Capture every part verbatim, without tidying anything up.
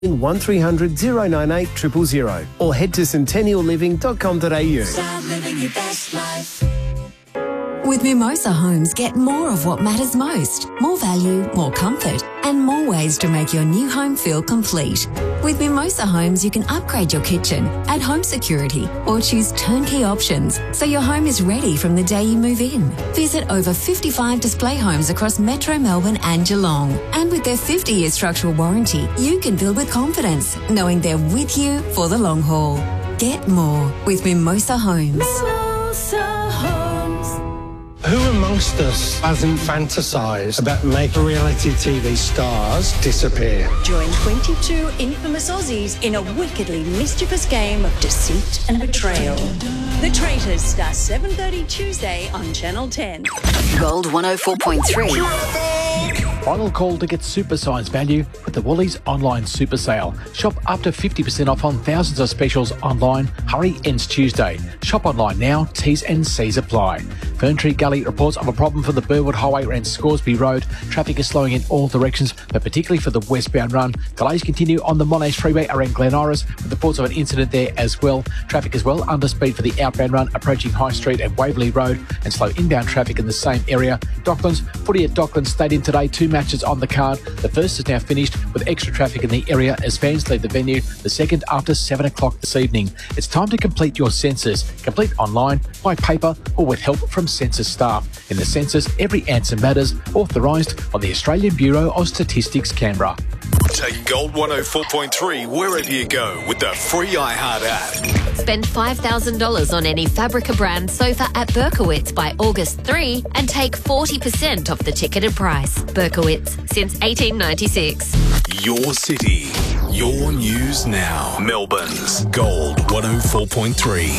one three hundred oh nine eight zero zero zero or head to centennial living dot com dot a u. Start living your best life. With Mimosa Homes, get more of what matters most. More value, more comfort, and more ways to make your new home feel complete. With Mimosa Homes, you can upgrade your kitchen, add home security, or choose turnkey options so your home is ready from the day you move in. Visit over fifty-five display homes across Metro Melbourne and Geelong. And with their fifty-year structural warranty, you can build with confidence, knowing they're with you for the long haul. Get more with Mimosa Homes. Mimosa Homes. Who amongst us hasn't fantasised about making reality T V stars disappear? Join twenty-two infamous Aussies in a wickedly mischievous game of deceit and betrayal. The Traitors starts seven thirty Tuesday on Channel ten. Gold one oh four point three. Final call to get supersized value with the Woolies online super sale. Shop up to fifty percent off on thousands of specials online. Hurry ends Tuesday. Shop online now. T's and C's apply. Ferntree Gully reports of a problem for the Burwood Highway and Scoresby Road. Traffic is slowing in all directions, but particularly for the westbound run. Delays continue on the Monash Freeway around Glen Iris, with reports of an incident there as well. Traffic is well under speed for the outbound run approaching High Street and Waverley Road, and slow inbound traffic in the same area. Docklands, footy at Docklands Stadium today. Two matches on the card. The first is now finished with extra traffic in the area as fans leave the venue. The second after seven o'clock this evening. It's time to complete your census. Complete online, by paper, or with help from census staff. In the census, every answer matters. Authorised by the Australian Bureau of Statistics, Canberra. Take Gold one oh four point three wherever you go with the free iHeart app. Spend five thousand dollars on any Fabrica brand sofa at Berkowitz by August third and take forty percent off the ticketed price. Berkowitz, since eighteen ninety-six. Your city, your news now. Melbourne's Gold one oh four point three.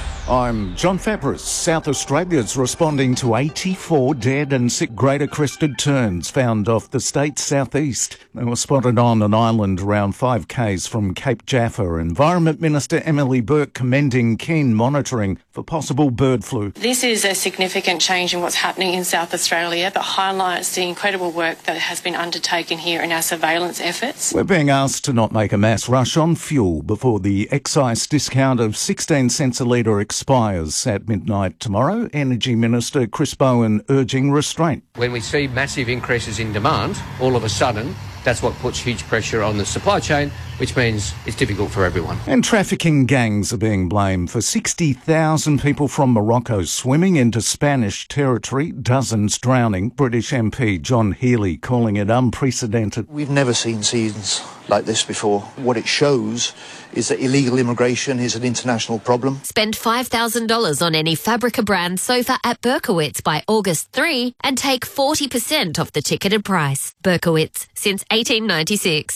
I'm John Fabris. South Australia's responding to eighty-four dead and sick greater crested terns found off the state's southeast. They were spotted on an island around five kays from Cape Jaffa. Environment Minister Emily Burke commending keen monitoring for possible bird flu. This is a significant change in what's happening in South Australia, but highlights the incredible work that has been undertaken here in our surveillance efforts. We're being asked to not make a mass rush on fuel before the excise discount of sixteen cents a litre expires at midnight tomorrow. Energy Minister Chris Bowen urging restraint. When we see massive increases in demand, all of a sudden, that's what puts huge pressure on the supply chain, which means it's difficult for everyone. And trafficking gangs are being blamed for sixty thousand people from Morocco swimming into Spanish territory, dozens drowning. British M P John Healey calling it unprecedented. We've never seen scenes like this before. What it shows is that illegal immigration is an international problem. Spend five thousand dollars on any Fabrica brand sofa at Berkowitz by August third and take forty percent off the ticketed price. Berkowitz, since eighteen ninety-six.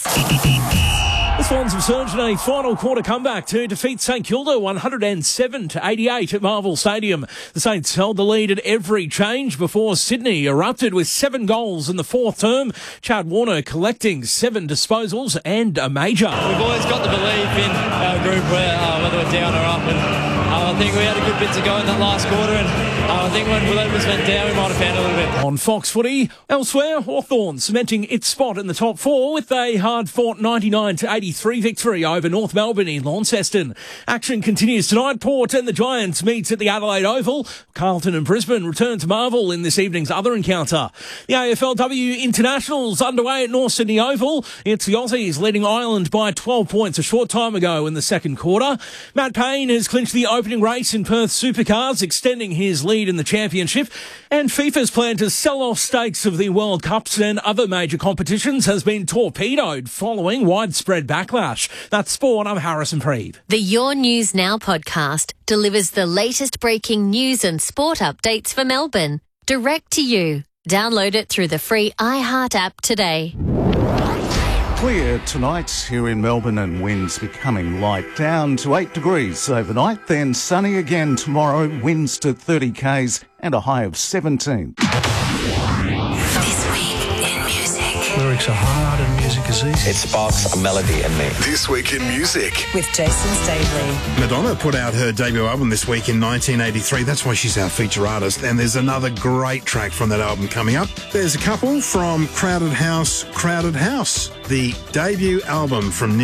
The Swans have surged in a final quarter comeback to defeat St Kilda one hundred seven to eighty-eight at Marvel Stadium. The Saints held the lead at every change before Sydney erupted with seven goals in the fourth term. Chad Warner collecting seven disposals and a major. We've always got the belief in our group, where, uh, whether we're down or up, and uh, I think we had a good bit to go in that last quarter, and uh, I think when Williams went down, we might have found a little bit. On Fox Footy, elsewhere, Hawthorn cementing its spot in the top four with a hard-fought ninety-nine to eighty-three victory over North Melbourne in Launceston. Action continues tonight. Port and the Giants meet at the Adelaide Oval. Carlton and Brisbane return to Marvel in this evening's other encounter. The A F L W Internationals underway at North Sydney Oval. It's the Aussies leading Ireland by twelve points a short time ago in the second quarter. Matt Payne has clinched the opening race in Perth Supercars, extending his lead in the championship. And FIFA's plan to sell off stakes of the World Cups and other major competitions has been torpedoed following widespread backlash. That's sport. I'm Harrison Preeve. The Your News Now podcast delivers the latest breaking news and sport updates for Melbourne, direct to you. Download it through the free iHeart app today. Clear tonight here in Melbourne and winds becoming light, down to eight degrees overnight, then sunny again tomorrow, winds to thirty kays and a high of seventeen. This week in music. Lyrics a heart and music is easy. It sparks a melody in me. This Week in Music. With Jason Stavely. Madonna put out her debut album this week in nineteen eighty-three. That's why she's our feature artist. And there's another great track from that album coming up. There's a couple from Crowded House, Crowded House, the debut album from